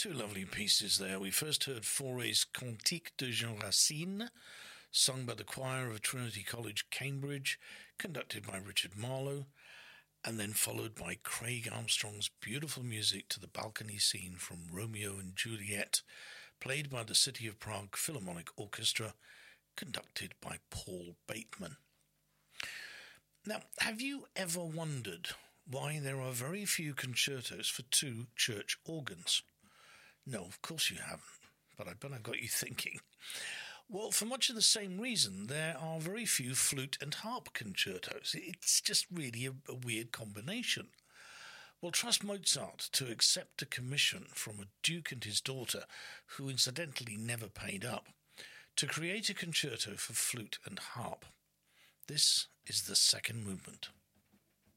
Two lovely pieces there. We first heard Fauré's Cantique de Jean Racine, sung by the choir of Trinity College, Cambridge, conducted by Richard Marlowe, and then followed by Craig Armstrong's beautiful music to the balcony scene from Romeo and Juliet, played by the City of Prague Philharmonic Orchestra, conducted by Paul Bateman. Now, have you ever wondered why there are very few concertos for two church organs? No, of course you haven't, but I bet I've got you thinking. Well, for much of the same reason, there are very few flute and harp concertos. It's just really a weird combination. Well, trust Mozart to accept a commission from a duke and his daughter, who incidentally never paid up, to create a concerto for flute and harp. This is the second movement.